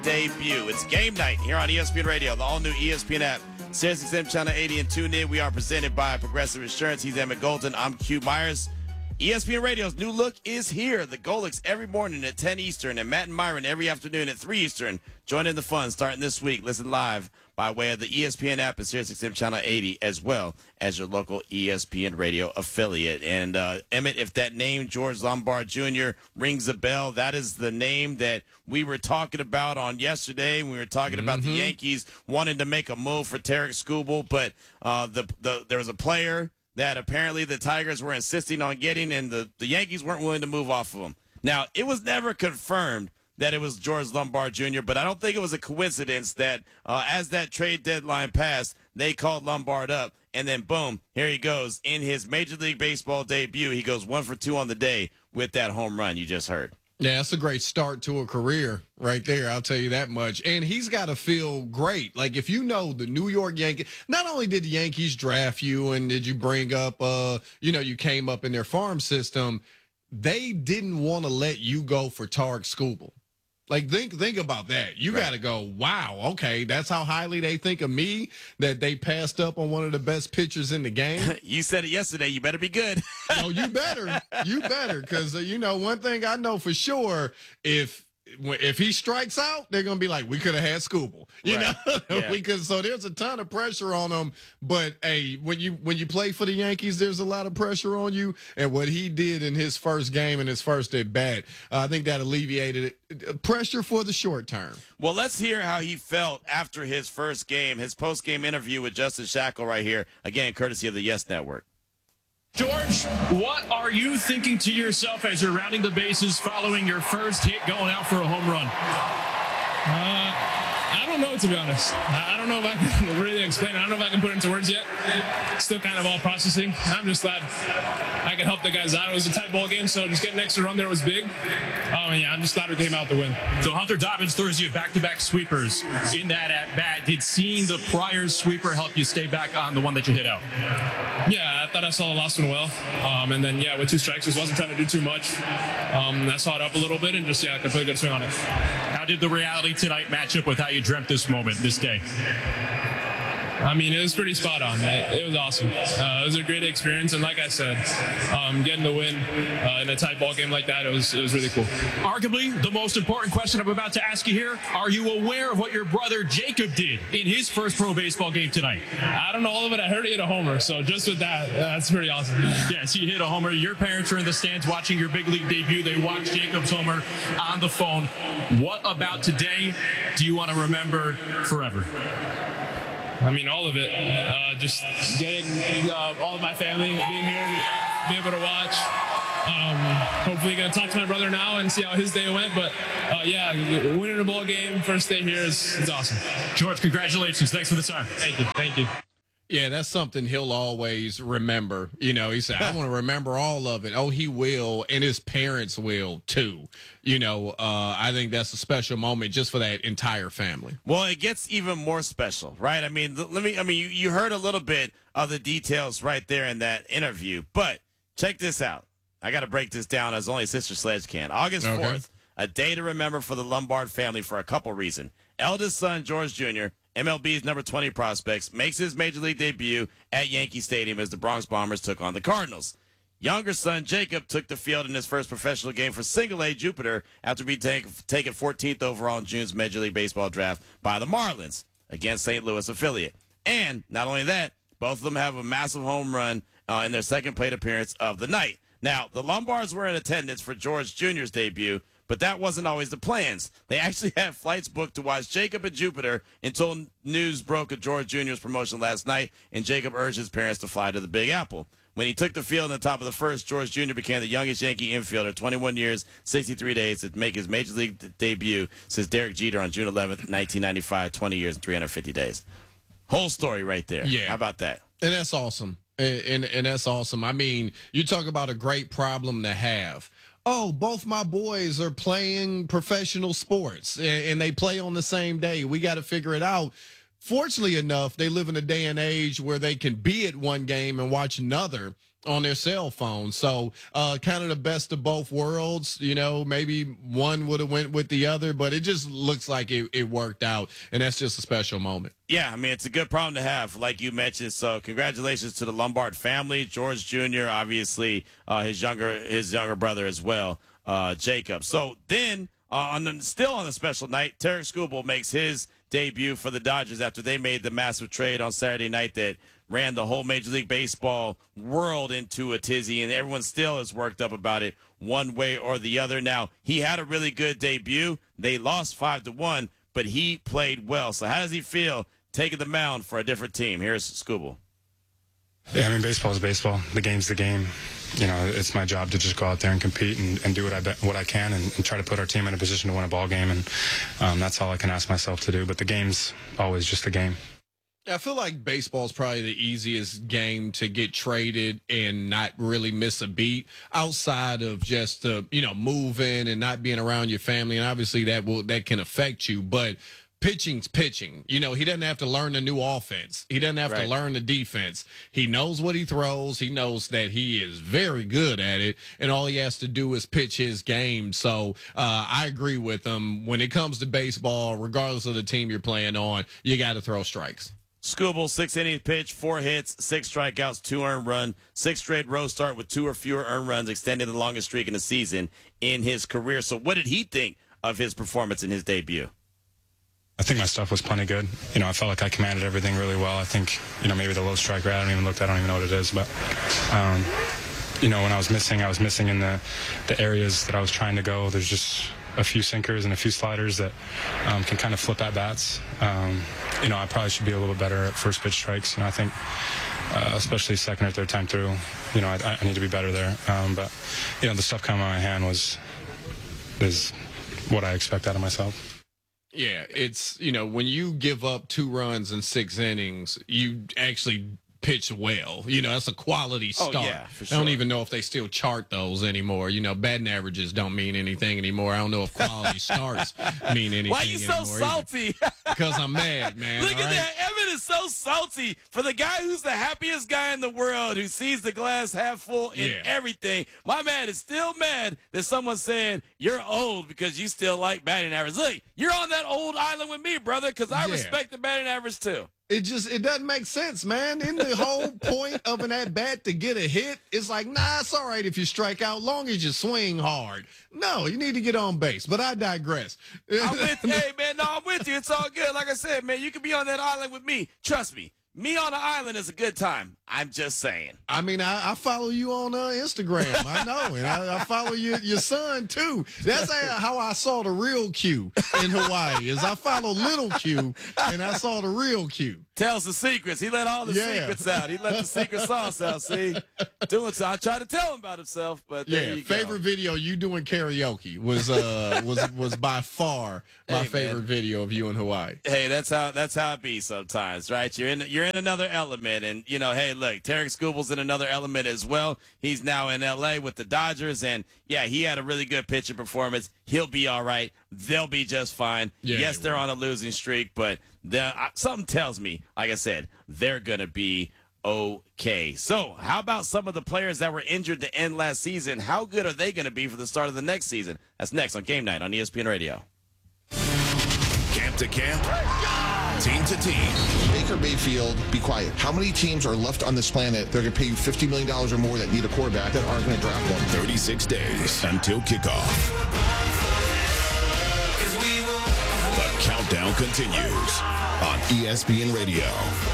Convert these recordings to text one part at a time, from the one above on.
debut. It's game night here on ESPN Radio, the all-new ESPN app, SiriusXM Channel 80, and tune in. We are presented by Progressive Insurance. He's Emmett Golden. I'm Q Myers. ESPN Radio's new look is here. The Golics every morning at 10 Eastern and Matt and Myron every afternoon at 3 Eastern. Join in the fun starting this week. Listen live by way of the ESPN app and SiriusXM Channel 80, as well as your local ESPN Radio affiliate. And Emmett, if that name, George Lombard Jr., rings a bell, that is the name that we were talking about on yesterday. We were talking about the Yankees wanting to make a move for Tarik Skubal, but there was a player that apparently the Tigers were insisting on getting, and the Yankees weren't willing to move off of him. Now, it was never confirmed that it was George Lombard Jr., but I don't think it was a coincidence that as that trade deadline passed, they called Lombard up, and then boom, here he goes. In his Major League Baseball debut, he goes 1 for 2 on the day with that home run you just heard. Yeah, that's a great start to a career right there. I'll tell you that much. And he's got to feel great. Like, if you know the New York Yankees, not only did the Yankees draft you and did you bring up, you came up in their farm system, they didn't want to let you go for Tarik Skubal. Like, think about that. You got to go, wow, okay, that's how highly they think of me, that they passed up on one of the best pitchers in the game. You said it yesterday. You better be good. No, you better. You better. Because, one thing I know for sure, if he strikes out, they're going to be like, we could have had Skubal. You know? Yeah. So there's a ton of pressure on them. But, hey, when you play for the Yankees, there's a lot of pressure on you. And what he did in his first game and his first at bat, I think that alleviated pressure for the short term. Well, let's hear how he felt after his first game, his post-game interview with Justin Shackle right here, again, courtesy of the Yes Network. George, what are you thinking to yourself as you're rounding the bases following your first hit going out for a home run? I don't know, to be honest. I don't know if I can really explain it. I don't know if I can put it into words yet. Still kind of all processing. I'm just glad I could help the guys out. It was a tight ball game, so just getting an extra run there was big. I'm just glad we came out to win. So Hunter Dobbins throws you back-to-back sweepers in that at-bat. Did seeing the prior sweeper help you stay back on the one that you hit out? Yeah, I thought I saw the last one well. And then, with 2 strikes, just wasn't trying to do too much. I saw it up a little bit and just, I could put a good swing on it. How did the reality tonight match up with how you dreamt this moment, this day? It was pretty spot on. It was awesome. It was a great experience, and like I said, getting the win in a tight ball game like that, it was really cool. Arguably, the most important question I'm about to ask you here, are you aware of what your brother Jacob did in his first pro baseball game tonight? I don't know all of it. I heard he hit a homer, so just with that, that's pretty awesome. Yes, he hit a homer. Your parents are in the stands watching your big league debut. They watched Jacob's homer on the phone. What about today do you want to remember forever? All of it. Just getting all of my family, being here, be able to watch. Hopefully going to talk to my brother now and see how his day went. But, winning a ball game, first day here is awesome. George, congratulations. Thanks for the time. Thank you. Yeah, that's something he'll always remember. He said, I want to remember all of it. Oh, he will, and his parents will, too. I think that's a special moment just for that entire family. Well, it gets even more special, right? You heard a little bit of the details right there in that interview, but check this out. I got to break this down as only Sister Sledge can. August 4th, a day to remember for the Lombard family for a couple reasons. Eldest son, George Jr., MLB's number 20 prospects, makes his Major League debut at Yankee Stadium as the Bronx Bombers took on the Cardinals. Younger son, Jacob, took the field in his first professional game for Single-A Jupiter after being taken 14th overall in June's Major League Baseball draft by the Marlins against St. Louis affiliate. And not only that, both of them have a massive home run in their second plate appearance of the night. Now, the Lombards were in attendance for George Jr.'s debut, but that wasn't always the plans. They actually had flights booked to watch Jacob at Jupiter until news broke of George Jr.'s promotion last night, and Jacob urged his parents to fly to the Big Apple. When he took the field in the top of the first, George Jr. became the youngest Yankee infielder, 21 years, 63 days, to make his Major League debut since Derek Jeter on June 11th, 1995, 20 years and 350 days. Whole story right there. Yeah. How about that? And that's awesome. And that's awesome. You talk about a great problem to have. Oh, both my boys are playing professional sports and they play on the same day. We got to figure it out. Fortunately enough, they live in a day and age where they can be at one game and watch another on their cell phone. So kind of the best of both worlds. You know, maybe one would have went with the other, but it just looks like it worked out, and that's just a special moment. Yeah, I mean, it's a good problem to have, like you mentioned. So congratulations to the Lombard family, George Jr., obviously his younger brother as well, Jacob. So then still on the special night, Tarek Skubal makes his debut for the Dodgers after they made the massive trade on Saturday night that ran the whole Major League Baseball world into a tizzy, and everyone still is worked up about it one way or the other. Now, he had a really good debut. They lost 5-1, but he played well. So how does he feel taking the mound for a different team? Here's Skubal. Yeah, I mean, baseball is baseball. The game's the game. You know, it's my job to just go out there and compete and do what I can and try to put our team in a position to win a ball game. And that's all I can ask myself to do. But the game's always just a game. I feel like baseball is probably the easiest game to get traded and not really miss a beat outside of just, moving and not being around your family. And obviously that can affect you. But pitching's pitching. You know, he doesn't have to learn a new offense. He doesn't have to learn the defense. He knows what he throws. He knows that he is very good at it, and all he has to do is pitch his game. So I agree with him. When it comes to baseball, regardless of the team you're playing on, you got to throw strikes. Skubal, 6-inning pitch, 4 hits, 6 strikeouts, 2 earned run, 6 straight row start with 2 or fewer earned runs, extending the longest streak in the season in his career. So what did he think of his performance in his debut? I think my stuff was plenty good. You know, I felt like I commanded everything really well. I think, maybe the low strike rate, I don't even know what it is. But, when I was missing in the areas that I was trying to go. There's just a few sinkers and a few sliders that can kind of flip at bats. I probably should be a little bit better at first pitch strikes. I think, especially second or third time through, I need to be better there. But the stuff coming out of my hand is what I expect out of myself. Yeah, it's, when you give up 2 runs in 6 innings, you actually pitch well. That's a quality start. Oh, yeah, for sure. I don't even know if they still chart those anymore. Batting averages don't mean anything anymore. I don't know if quality starts mean anything. Why are you so salty? Because I'm mad, man. Look at that. Evan is so salty for the guy who's the happiest guy in the world, who sees the glass half full in everything. My man is still mad that someone's saying you're old because you still like batting average. Look, you're on that old island with me, brother, because I respect the batting average too. It doesn't make sense, man. In the whole point of an at-bat to get a hit, it's like, nah, it's all right if you strike out, long as you swing hard. No, you need to get on base, but I digress. I'm with you. It's all good. Like I said, man, you can be on that island with me. Trust me. Me on the island is a good time. I'm just saying. I mean, I follow you on Instagram. I know. And I follow your son, too. That's how I saw the real Q in Hawaii, is I followed little Q, and I saw the real Q. Tells the secrets. He let all the secrets out. He let the secret sauce out, see? Doing so. I tried to tell him about himself, but there you go. Favorite video you doing karaoke was by far my favorite video of you in Hawaii. Hey, that's how it be sometimes, right? You're in another element, and hey, look, Tarek Skubal's in another element as well. He's now in LA with the Dodgers, and he had a really good pitching performance. He'll be all right. They'll be just fine. Yes, they're on a losing streak, but something tells me, like I said, they're gonna be okay. So how about some of the players that were injured to end last season? How good are they going to be for the start of the next season? That's next on Game Night on ESPN Radio. Camp to camp, team to team. Baker Mayfield, be quiet. How many teams are left on this planet that are going to pay you $50 million or more that need a quarterback that aren't going to draft one? 36 days until kickoff. The countdown continues on ESPN Radio.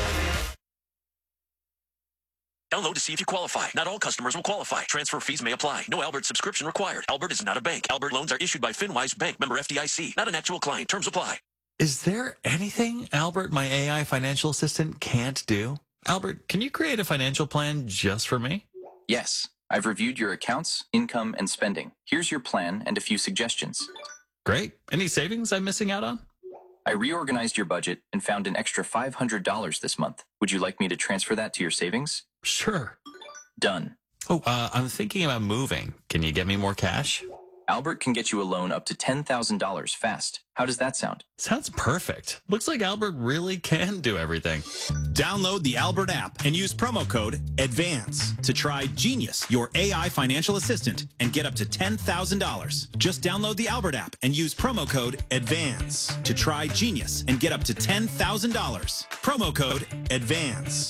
Download to see if you qualify. Not all customers will qualify. Transfer fees may apply. No Albert subscription required. Albert is not a bank. Albert loans are issued by FinWise Bank, member FDIC. Not an actual client. Terms apply. Is there anything Albert, my AI financial assistant, can't do? Albert, can you create a financial plan just for me? Yes. I've reviewed your accounts, income, and spending. Here's your plan and a few suggestions. Great. Any savings I'm missing out on? I reorganized your budget and found an extra $500 this month. Would you like me to transfer that to your savings? Sure. Done. Oh, I'm thinking about moving. Can you get me more cash? Albert can get you a loan up to $10,000 fast. How does that sound? Sounds perfect. Looks like Albert really can do everything. Download the Albert app and use promo code ADVANCE to try Genius, your AI financial assistant, and get up to $10,000. Just download the Albert app and use promo code ADVANCE to try Genius and get up to $10,000. Promo code ADVANCE.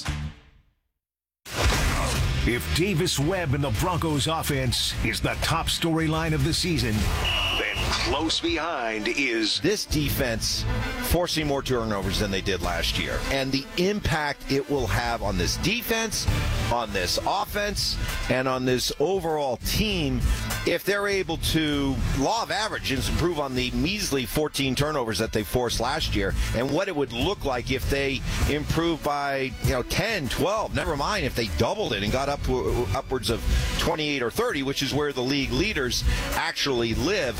If Davis Webb and the Broncos offense is the top storyline of the season, then close behind is this defense forcing more turnovers than they did last year. And the impact it will have on this defense, on this offense, and on this overall team if they're able to, law of averages, improve on the measly 14 turnovers that they forced last year, and what it would look like if they improved by 10, 12, never mind if they doubled it and got up to upwards of 28 or 30, which is where the league leaders actually live.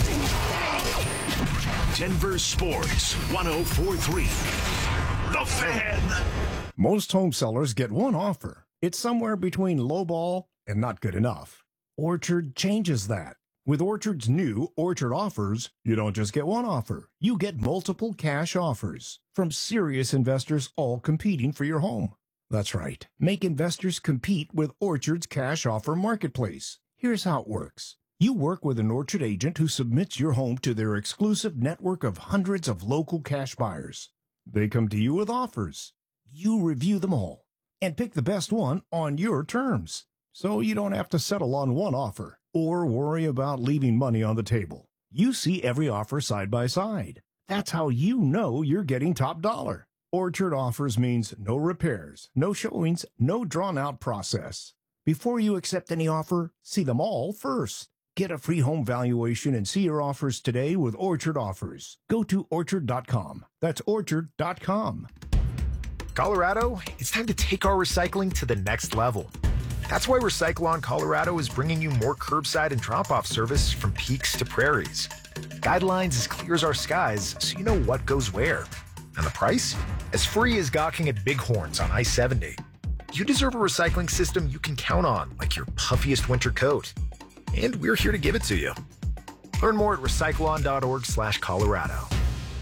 Denver Sports 104.3. The Fan. Most home sellers get one offer. It's somewhere between lowball and not good enough. Orchard changes that. With Orchard's new Orchard Offers, you don't just get one offer. You get multiple cash offers from serious investors all competing for your home. That's right. Make investors compete with Orchard's cash offer marketplace. Here's how it works. You work with an Orchard agent who submits your home to their exclusive network of hundreds of local cash buyers. They come to you with offers. You review them all and pick the best one on your terms. So you don't have to settle on one offer or worry about leaving money on the table. You see every offer side by side. That's how you know you're getting top dollar. Orchard Offers means no repairs, no showings, no drawn-out process. Before you accept any offer, see them all first. Get a free home valuation and see your offers today with Orchard Offers. Go to Orchard.com. That's Orchard.com. Colorado, it's time to take our recycling to the next level. That's why Recyclon Colorado is bringing you more curbside and drop-off service from peaks to prairies. Guidelines as clear as our skies, so you know what goes where. And the price? As free as gawking at Bighorns on I-70. You deserve a recycling system you can count on, like your puffiest winter coat. And we're here to give it to you. Learn more at recyclon.org/Colorado.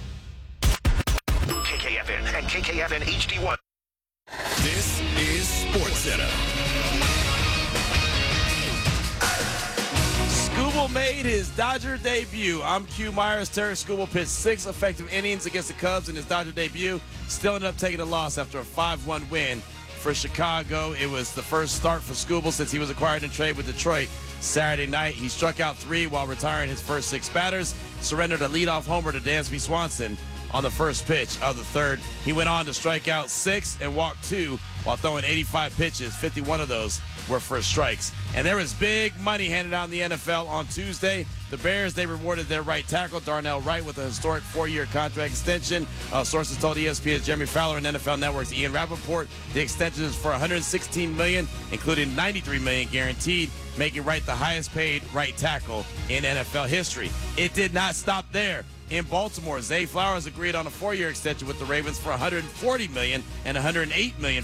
KKFN and KKFN HD1. This is SportsCenter. Skubal made his Dodger debut. I'm Q Myers. Terry Skubal pitched 6 effective innings against the Cubs in his Dodger debut. Still ended up taking a loss after a 5-1 win for Chicago. It was the first start for Skubal since he was acquired in trade with Detroit Saturday night. He struck out 3 while retiring his first 6 batters, surrendered a leadoff homer to Dansby Swanson on the first pitch of the third. He went on to strike out 6 and walk 2 while throwing 85 pitches. 51 of those were for strikes. And there was big money handed out in the NFL on Tuesday. The Bears, they rewarded their right tackle, Darnell Wright, with a historic 4-year contract extension. Sources told ESPN's Jeremy Fowler and NFL Network's Ian Rappaport the extension is for $116 million, including $93 million guaranteed, making Wright the highest paid right tackle in NFL history. It did not stop there. In Baltimore, Zay Flowers agreed on a 4-year extension with the Ravens for $140 million and $108 million